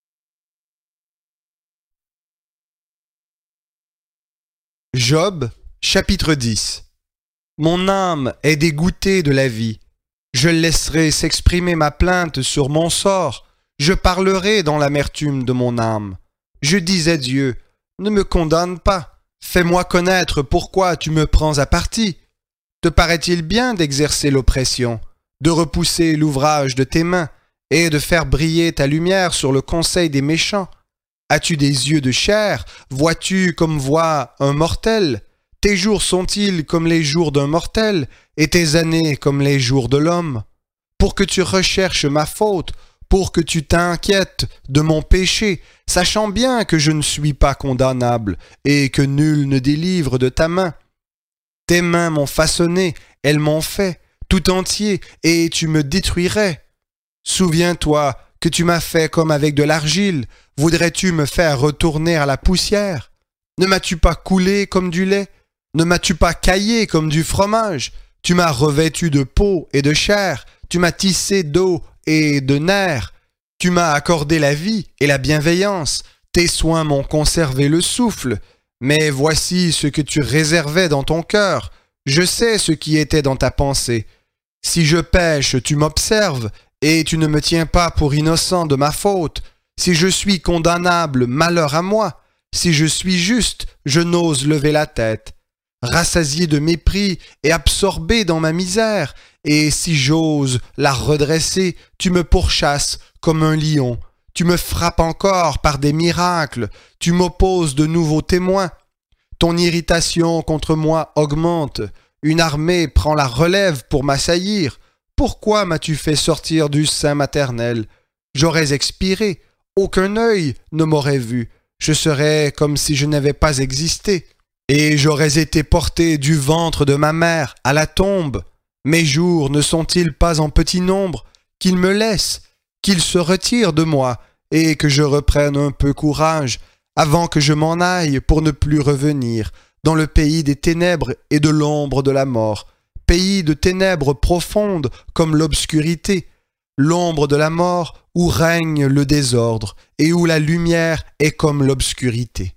Job, chapitre 10. Mon âme est dégoûtée de la vie. Je laisserai s'exprimer ma plainte sur mon sort. Je parlerai dans l'amertume de mon âme. Je dis à Dieu, ne me condamne pas. Fais-moi connaître pourquoi tu me prends à partie. Te paraît-il bien d'exercer l'oppression, de repousser l'ouvrage de tes mains et de faire briller ta lumière sur le conseil des méchants? As-tu des yeux de chair? Vois-tu comme voit un mortel? Tes jours sont-ils comme les jours d'un mortel, et tes années comme les jours de l'homme? Pour que tu recherches ma faute, pour que tu t'inquiètes de mon péché, sachant bien que je ne suis pas condamnable, et que nul ne délivre de ta main. Tes mains m'ont façonné, elles m'ont fait, tout entier, et tu me détruirais. Souviens-toi que tu m'as fait comme avec de l'argile. Voudrais-tu me faire retourner à la poussière? Ne m'as-tu pas coulé comme du lait? Ne m'as-tu pas caillé comme du fromage? Tu m'as revêtu de peau et de chair, tu m'as tissé d'eau et de nerfs. Tu m'as accordé la vie et la bienveillance. Tes soins m'ont conservé le souffle. Mais voici ce que tu réservais dans ton cœur. Je sais ce qui était dans ta pensée. Si je pêche, tu m'observes, et tu ne me tiens pas pour innocent de ma faute. Si je suis condamnable, malheur à moi. Si je suis juste, je n'ose lever la tête. Rassasié de mépris et absorbé dans ma misère, et si j'ose la redresser, tu me pourchasses comme un lion. Tu me frappes encore par des miracles, tu m'opposes de nouveaux témoins. Ton irritation contre moi augmente, une armée prend la relève pour m'assaillir. Pourquoi m'as-tu fait sortir du sein maternel? J'aurais expiré, aucun œil ne m'aurait vu, je serais comme si je n'avais pas existé. Et j'aurais été porté du ventre de ma mère à la tombe. Mes jours ne sont-ils pas en petit nombre? Qu'il me laisse, qu'il se retire de moi, et que je reprenne un peu courage, avant que je m'en aille pour ne plus revenir, dans le pays des ténèbres et de l'ombre de la mort, pays de ténèbres profondes comme l'obscurité, l'ombre de la mort où règne le désordre, et où la lumière est comme l'obscurité.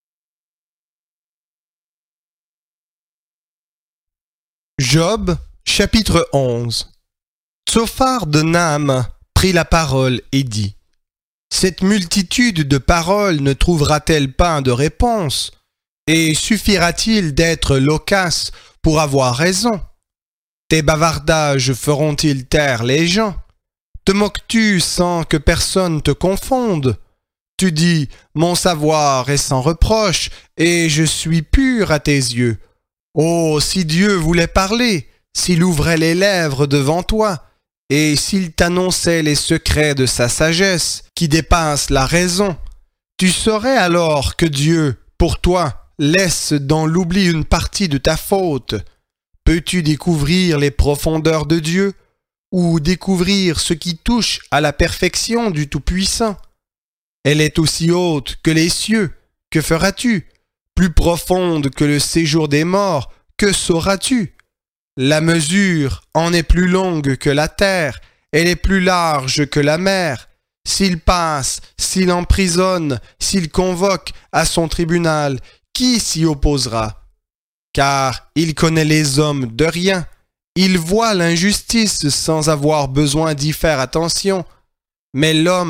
Job, chapitre 11. Tsophar de Naam prit la parole et dit: Cette multitude de paroles ne trouvera-t-elle pas de réponse? Et suffira-t-il d'être loquace pour avoir raison? Tes bavardages feront-ils taire les gens? Te moques-tu sans que personne te confonde? Tu dis: Mon savoir est sans reproche, et je suis pur à tes yeux. Oh, si Dieu voulait parler, s'il ouvrait les lèvres devant toi, et s'il t'annonçait les secrets de sa sagesse, qui dépassent la raison, tu saurais alors que Dieu, pour toi, laisse dans l'oubli une partie de ta faute. Peux-tu découvrir les profondeurs de Dieu, ou découvrir ce qui touche à la perfection du Tout-Puissant? Elle est aussi haute que les cieux, que feras-tu? Plus profonde que le séjour des morts, que sauras-tu? La mesure en est plus longue que la terre, elle est plus large que la mer. S'il passe, s'il emprisonne, s'il convoque à son tribunal, qui s'y opposera? Car il connaît les hommes de rien, il voit l'injustice sans avoir besoin d'y faire attention. Mais l'homme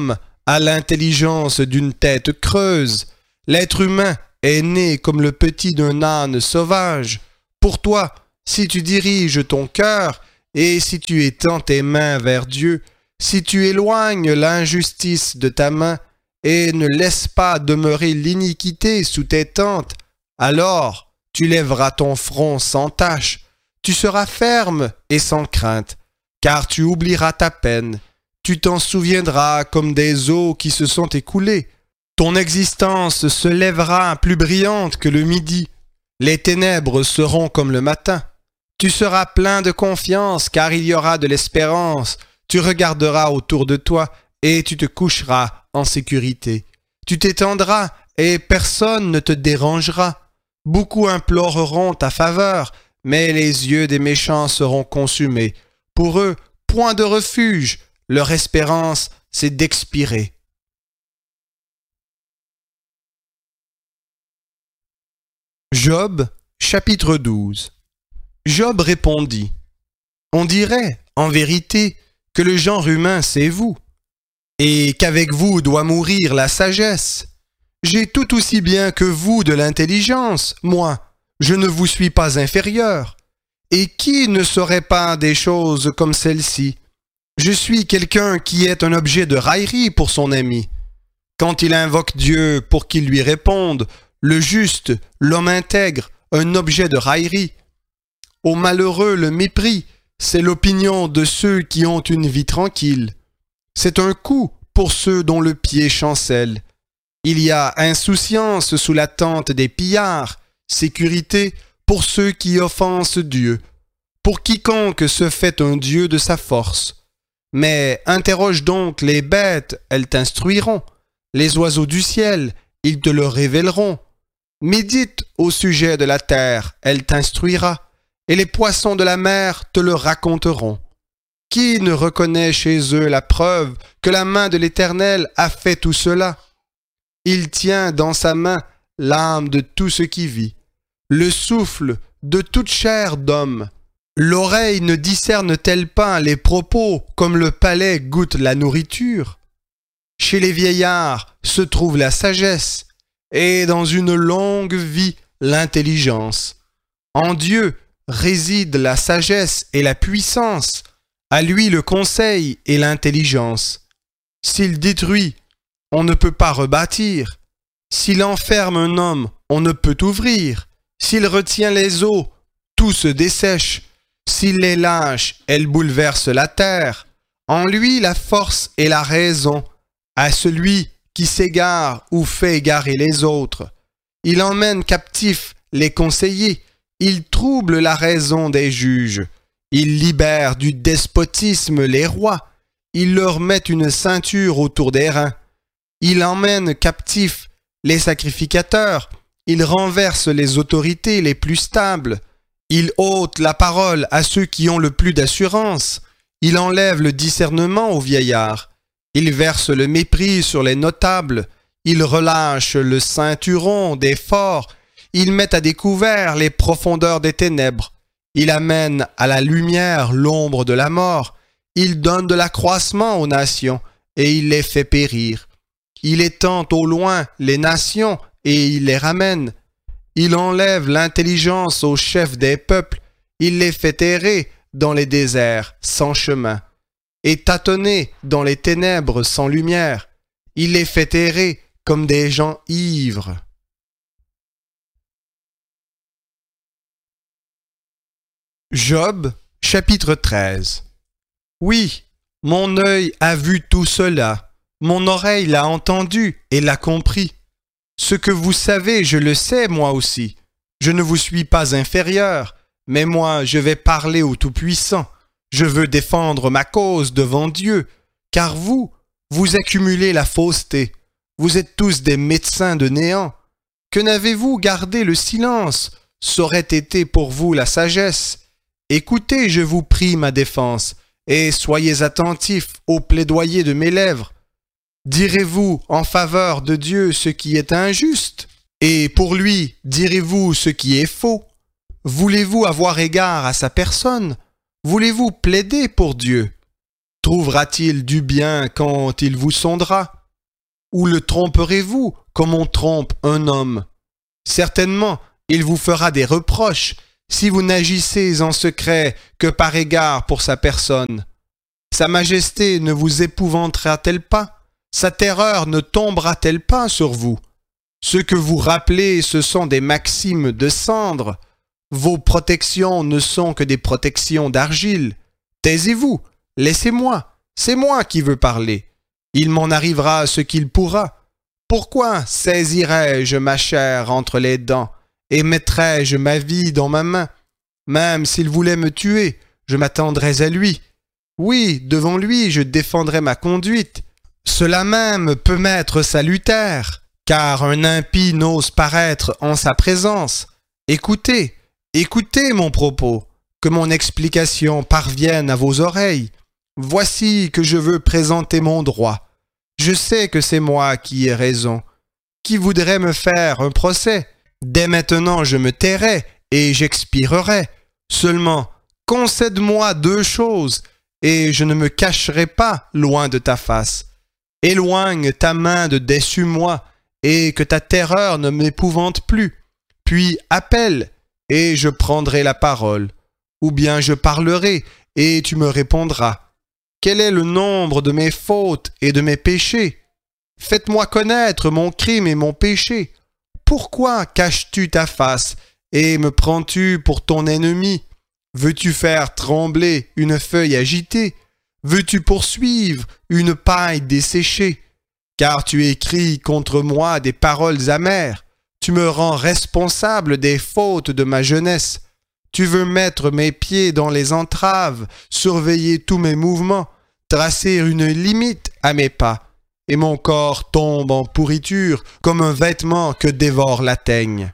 a l'intelligence d'une tête creuse. L'être humain est né comme le petit d'un âne sauvage. Pour toi, si tu diriges ton cœur et si tu étends tes mains vers Dieu, si tu éloignes l'injustice de ta main et ne laisses pas demeurer l'iniquité sous tes tentes, alors tu lèveras ton front sans tache, tu seras ferme et sans crainte, car tu oublieras ta peine, tu t'en souviendras comme des eaux qui se sont écoulées. Ton existence se lèvera plus brillante que le midi, les ténèbres seront comme le matin. Tu seras plein de confiance car il y aura de l'espérance, tu regarderas autour de toi et tu te coucheras en sécurité. Tu t'étendras et personne ne te dérangera. Beaucoup imploreront ta faveur, mais les yeux des méchants seront consumés. Pour eux, point de refuge, leur espérance, c'est d'expirer. Job, chapitre 12. Job répondit, « On dirait, en vérité, que le genre humain c'est vous, et qu'avec vous doit mourir la sagesse. J'ai tout aussi bien que vous de l'intelligence, moi, je ne vous suis pas inférieur. Et qui ne saurait pas des choses comme celle-ci? Je suis quelqu'un qui est un objet de raillerie pour son ami. Quand il invoque Dieu pour qu'il lui réponde, le juste, l'homme intègre, un objet de raillerie. Au malheureux le mépris, c'est l'opinion de ceux qui ont une vie tranquille. C'est un coup pour ceux dont le pied chancelle. Il y a insouciance sous la tente des pillards, sécurité pour ceux qui offensent Dieu. Pour quiconque se fait un Dieu de sa force. Mais interroge donc les bêtes, elles t'instruiront. Les oiseaux du ciel, ils te le révéleront. Médite au sujet de la terre, elle t'instruira. Et les poissons de la mer te le raconteront. Qui ne reconnaît chez eux la preuve que la main de l'Éternel a fait tout cela? Il tient dans sa main l'âme de tout ce qui vit, le souffle de toute chair d'homme. L'oreille ne discerne-t-elle pas les propos comme le palais goûte la nourriture? Chez les vieillards se trouve la sagesse, et dans une longue vie l'intelligence. En Dieu réside la sagesse et la puissance, à lui le conseil et l'intelligence. S'il détruit, on ne peut pas rebâtir. S'il enferme un homme, on ne peut ouvrir. S'il retient les eaux, tout se dessèche. S'il les lâche, elles bouleversent la terre. En lui la force et la raison, à celui qui s'égare ou fait égarer les autres. Il emmène captifs les conseillers. Il trouble la raison des juges. Il libère du despotisme les rois. Il leur met une ceinture autour des reins. Il emmène captifs les sacrificateurs. Il renverse les autorités les plus stables. Il ôte la parole à ceux qui ont le plus d'assurance. Il enlève le discernement aux vieillards. Il verse le mépris sur les notables. Il relâche le ceinturon des forts. Il met à découvert les profondeurs des ténèbres. Il amène à la lumière l'ombre de la mort. Il donne de l'accroissement aux nations et il les fait périr. Il étend au loin les nations et il les ramène. Il enlève l'intelligence aux chefs des peuples. Il les fait errer dans les déserts sans chemin et tâtonner dans les ténèbres sans lumière. Il les fait errer comme des gens ivres. Job, chapitre 13. Oui, mon œil a vu tout cela, mon oreille l'a entendu et l'a compris. Ce que vous savez, je le sais moi aussi. Je ne vous suis pas inférieur, mais moi je vais parler au Tout-Puissant. Je veux défendre ma cause devant Dieu, car vous accumulez la fausseté. Vous êtes tous des médecins de néant. Que n'avez-vous gardé le silence? C'aurait été pour vous la sagesse. Écoutez, je vous prie, ma défense, et soyez attentifs au plaidoyer de mes lèvres. Direz-vous en faveur de Dieu ce qui est injuste, et pour lui direz-vous ce qui est faux? Voulez-vous avoir égard à sa personne? Voulez-vous plaider pour Dieu? Trouvera-t-il du bien quand il vous sondera? ou le tromperez-vous comme on trompe un homme? Certainement, il vous fera des reproches si vous n'agissez en secret que par égard pour sa personne. Sa majesté ne vous épouvantera-t-elle pas? Sa terreur ne tombera-t-elle pas sur vous? Ce que vous rappelez, ce sont des maximes de cendre. Vos protections ne sont que des protections d'argile. Taisez-vous, laissez-moi, c'est moi qui veux parler. Il m'en arrivera ce qu'il pourra. Pourquoi saisirais-je ma chair entre les dents et mettrais-je ma vie dans ma main? Même s'il voulait me tuer, je m'attendrais à lui. Oui, devant lui, je défendrais ma conduite. Cela même peut m'être salutaire, car un impie n'ose paraître en sa présence. Écoutez, écoutez mon propos, que mon explication parvienne à vos oreilles. Voici que je veux présenter mon droit. Je sais que c'est moi qui ai raison. Qui voudrait me faire un procès? Dès maintenant je me tairai et j'expirerai. Seulement, concède-moi 2 choses, et je ne me cacherai pas loin de ta face. Éloigne ta main de dessus moi, et que ta terreur ne m'épouvante plus. Puis appelle, et je prendrai la parole. Ou bien je parlerai, et tu me répondras. Quel est le nombre de mes fautes et de mes péchés? Faites-moi connaître mon crime et mon péché. Pourquoi caches-tu ta face et me prends-tu pour ton ennemi? Veux-tu faire trembler une feuille agitée? Veux-tu poursuivre une paille desséchée? Car tu écris contre moi des paroles amères. Tu me rends responsable des fautes de ma jeunesse. Tu veux mettre mes pieds dans les entraves, surveiller tous mes mouvements, tracer une limite à mes pas, et mon corps tombe en pourriture comme un vêtement que dévore la teigne.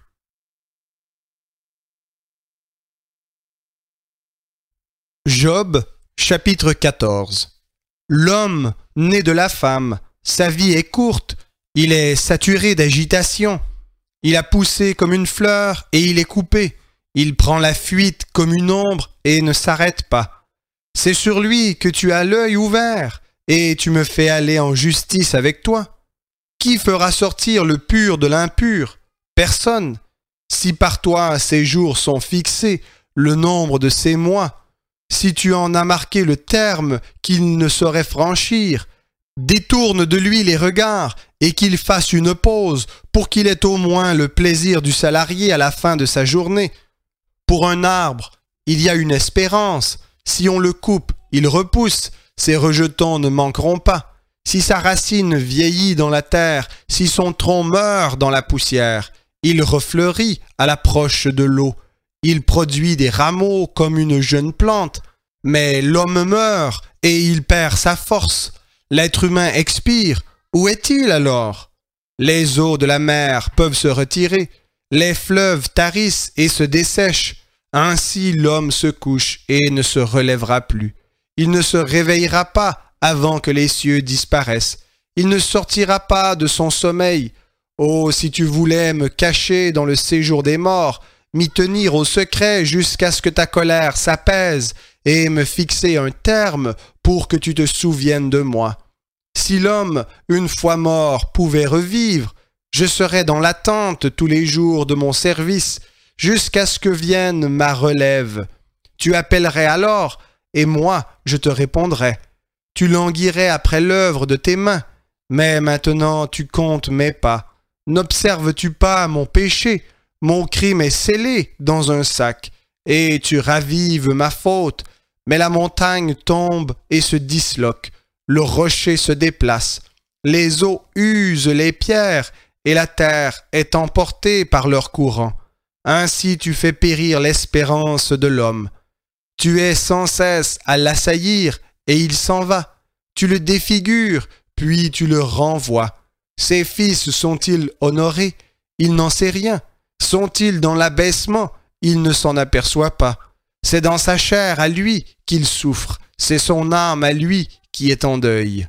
Job, chapitre 14. L'homme, né de la femme, sa vie est courte, il est saturé d'agitation. Il a poussé comme une fleur et il est coupé. Il prend la fuite comme une ombre et ne s'arrête pas. C'est sur lui que tu as l'œil ouvert et tu me fais aller en justice avec toi. Qui fera sortir le pur de l'impur? Personne. Si par toi ses jours sont fixés, le nombre de ses mois, si tu en as marqué le terme qu'il ne saurait franchir, détourne de lui les regards et qu'il fasse une pause pour qu'il ait au moins le plaisir du salarié à la fin de sa journée. Pour un arbre, il y a une espérance. Si on le coupe, il repousse. Ses rejetons ne manqueront pas. Si sa racine vieillit dans la terre, si son tronc meurt dans la poussière, il refleurit à l'approche de l'eau. Il produit des rameaux comme une jeune plante. Mais l'homme meurt et il perd sa force. L'être humain expire. Où est-il alors? Les eaux de la mer peuvent se retirer. Les fleuves tarissent et se dessèchent. Ainsi l'homme se couche et ne se relèvera plus. Il ne se réveillera pas avant que les cieux disparaissent. Il ne sortira pas de son sommeil. Oh, si tu voulais me cacher dans le séjour des morts, m'y tenir au secret jusqu'à ce que ta colère s'apaise et me fixer un terme pour que tu te souviennes de moi. Si l'homme, une fois mort, pouvait revivre, je serais dans l'attente tous les jours de mon service, jusqu'à ce que vienne ma relève. Tu appellerais alors, et moi je te répondrais. Tu languirais après l'œuvre de tes mains, mais maintenant tu comptes mes pas. N'observes-tu pas mon péché? Mon crime est scellé dans un sac, et tu ravives ma faute. Mais la montagne tombe et se disloque, le rocher se déplace, les eaux usent les pierres, et la terre est emportée par leur courant. Ainsi tu fais périr l'espérance de l'homme. Tu es sans cesse à l'assaillir, et il s'en va. Tu le défigures, puis tu le renvoies. Ses fils sont-ils honorés? Il n'en sait rien. Sont-ils dans l'abaissement? Il ne s'en aperçoit pas. C'est dans sa chair à lui qu'il souffre. C'est son âme à lui qui est en deuil.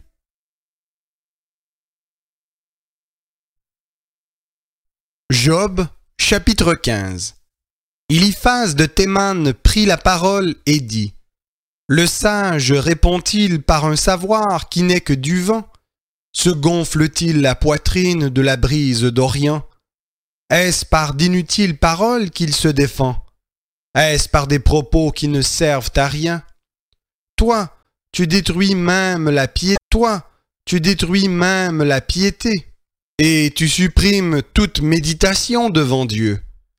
Job, chapitre 15. Eliphaz de Théman prit la parole et dit: Le sage répond-il par un savoir qui n'est que du vent? Se gonfle-t-il la poitrine de la brise d'Orient? Est-ce par d'inutiles paroles qu'il se défend? Est-ce par des propos qui ne servent à rien? Toi, tu détruis même la piété. Toi, tu détruis même la piété. Et tu supprimes toute méditation devant Dieu.